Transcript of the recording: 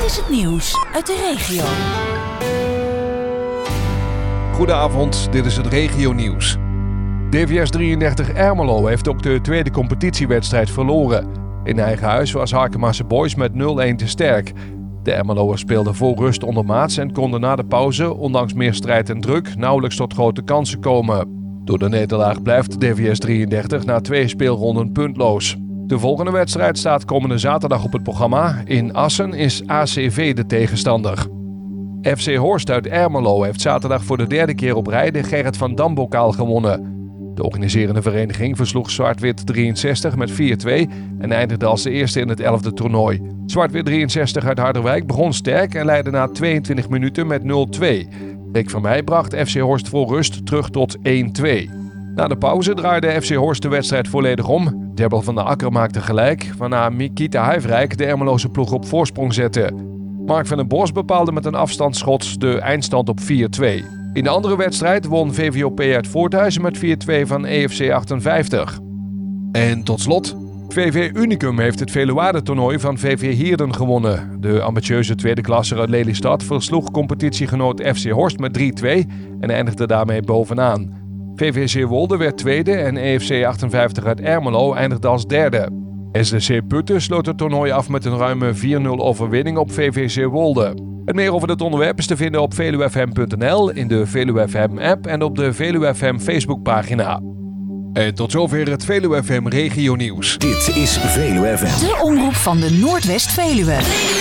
is het nieuws uit de regio. Goedenavond, dit is het regionieuws. DVS 33 Ermelo heeft ook de tweede competitiewedstrijd verloren. In eigen huis was Harkemasse Boys met 0-1 te sterk. De Ermeloers speelden voor rust ondermaats en konden na de pauze, ondanks meer strijd en druk, nauwelijks tot grote kansen komen. Door de nederlaag blijft DVS 33 na 2 speelronden puntloos. De volgende wedstrijd staat komende zaterdag op het programma. In Assen is ACV de tegenstander. FC Horst uit Ermelo heeft zaterdag voor de 3e keer op rij de Gerrit van Dam-bokaal gewonnen. De organiserende vereniging versloeg Zwart-Wit 63 met 4-2 en eindigde als de eerste in het 11e toernooi. Zwart-Wit 63 uit Harderwijk begon sterk en leidde na 22 minuten met 0-2. Rick van Meij bracht FC Horst voor rust terug tot 1-2. Na de pauze draaide FC Horst de wedstrijd volledig om. Debbel van der Akker maakte gelijk, waarna Mikita Huivrijk de Ermeloze ploeg op voorsprong zette. Mark van den Bos bepaalde met een afstandsschot de eindstand op 4-2. In de andere wedstrijd won VVOP uit Voorthuizen met 4-2 van EFC 58. En tot slot, VV Unicum heeft het Veluade-toernooi van VV Hierden gewonnen. De ambitieuze tweede klasser uit Lelystad versloeg competitiegenoot FC Horst met 3-2 en eindigde daarmee bovenaan. VV Zeewolde werd tweede en EFC 58 uit Ermelo eindigde als derde. SDC Putten sloot het toernooi af met een ruime 4-0 overwinning op VV Zeewolde. Het meer over dit onderwerp is te vinden op veluwefm.nl, in de Veluwe FM app en op de Veluwe FM Facebookpagina. En tot zover het Veluwe FM Regionieuws. Dit is Veluwe FM. De omroep van de Noordwest-Veluwe.